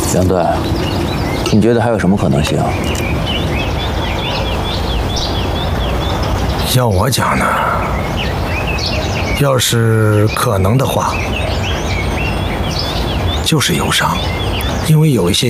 杨队，你觉得还有什么可能性？ 要我讲呢，要是可能的话，就是忧伤，因为有一些